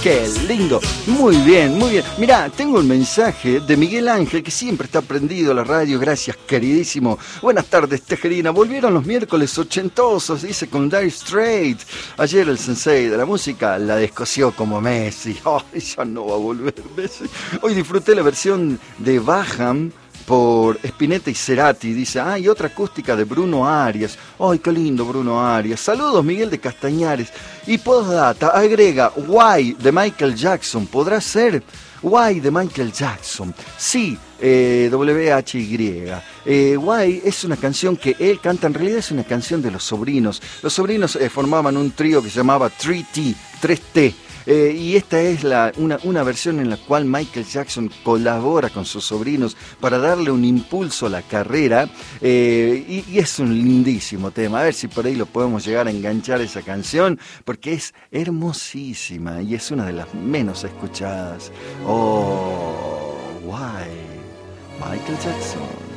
Qué lindo. Muy bien, muy bien. Mirá, tengo un mensaje de Miguel Ángel, que siempre está prendido a la radio. Gracias, queridísimo. Buenas tardes, Tejerina. Volvieron los miércoles ochentosos, dice, con Dire Straits. Ayer el sensei de la música la descosió como Messi. Ay, ya no va a volver Messi. Hoy disfruté la versión de Baham por Spinetta y Cerati, dice, y otra acústica de Bruno Arias. Ay, qué lindo Bruno Arias. Saludos, Miguel de Castañares. Y postdata, agrega, Why de Michael Jackson. ¿Podrá ser? Why de Michael Jackson. Sí, WHY. Why es una canción que él canta, en realidad es una canción de los Sobrinos. Los Sobrinos formaban un trío que se llamaba 3T, 3T. Y esta es una versión en la cual Michael Jackson colabora con sus sobrinos para darle un impulso a la carrera, y es un lindísimo tema. A ver si por ahí lo podemos llegar a enganchar esa canción, porque es hermosísima y es una de las menos escuchadas. Oh, why? Michael Jackson.